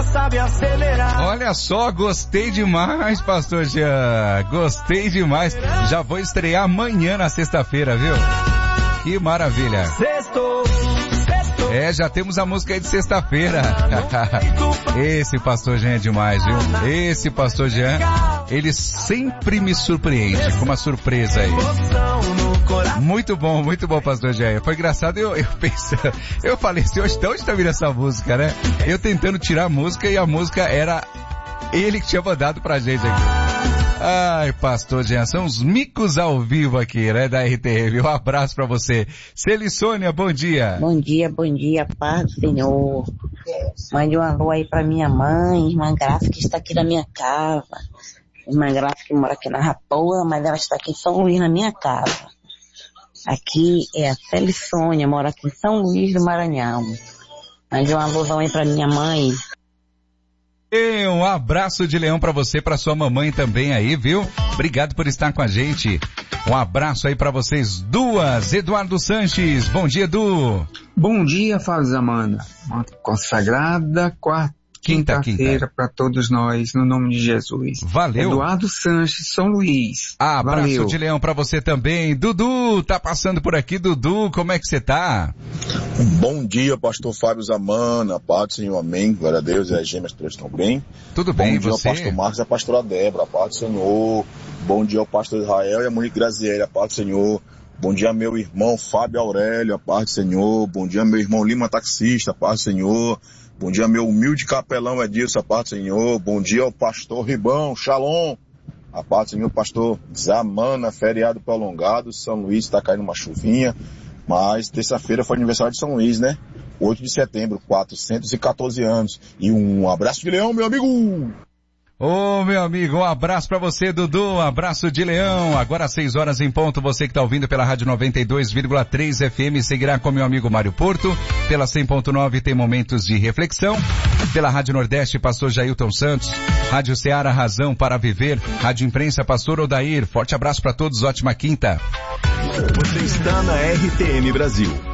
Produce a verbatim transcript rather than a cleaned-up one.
sabe acelerar. Olha só, gostei demais, pastor Jean. Gostei demais. Já vou estrear amanhã na sexta-feira, viu? Que maravilha. Sextou. É, já temos a música aí de sexta-feira. Esse pastor Jean é demais, viu? Esse pastor Jean, ele sempre me surpreende com uma surpresa aí. Muito bom, muito bom, pastor Jean. Foi engraçado, eu, eu pensei, eu falei assim, hoje de onde tá vindo essa música, né? Eu tentando tirar a música e a música era ele que tinha mandado pra gente aqui. Ai, pastor Jean, são os micos ao vivo aqui, né, da R T M. Um abraço pra você. Celissônia, bom dia. Bom dia, bom dia, paz do Senhor. Mande um alô aí pra minha mãe, irmã Graça, que está aqui na minha casa. Irmã Graça que mora aqui na Rapoa, mas ela está aqui em São Luís, na minha casa. Aqui é a Celissônia, mora aqui em São Luís do Maranhão. Mande um alôzão aí pra minha mãe. E um abraço de leão pra você, pra sua mamãe também aí, viu? Obrigado por estar com a gente. Um abraço aí pra vocês duas. Eduardo Sanches, bom dia, Edu. Bom dia, Fábio Zamana. Uma consagrada quarta, quinta-feira para todos nós, no nome de Jesus. Valeu. Eduardo Sanches, São Luís. Abraço Valeu. de leão pra você também. Dudu, tá passando por aqui, Dudu, como é que você tá? Bom dia, pastor Fábio Zamana, paz do Senhor, amém, glória a Deus, e as gêmeas todas estão bem. Tudo bem, Bom dia você? ao pastor Marcos e à pastora Débora, paz do Senhor. Bom dia ao pastor Israel e a Monique Graziele, a paz do Senhor. Bom dia meu irmão Fábio Aurélio, a paz do Senhor. Bom dia meu irmão Lima Taxista, a paz do Senhor. Bom dia meu humilde capelão Edilson, a paz do Senhor. Bom dia ao pastor Ribão, Shalom. A paz do Senhor, pastor Zamana, feriado prolongado, São Luís está caindo uma chuvinha, mas terça-feira foi aniversário de São Luís, né? oito de setembro, quatrocentos e quatorze anos. E um abraço de leão, meu amigo! Ô, meu amigo, um abraço pra você, Dudu, um abraço de leão. Agora às seis horas em ponto, você que tá ouvindo pela Rádio noventa e dois vírgula três F M, seguirá com meu amigo Mário Porto. Pela cem ponto nove tem momentos de reflexão. Pela Rádio Nordeste, pastor Jailton Santos. Rádio Ceará, Razão para Viver. Rádio Imprensa, pastor Odair. Forte abraço pra todos, ótima quinta. Você está na R T M Brasil.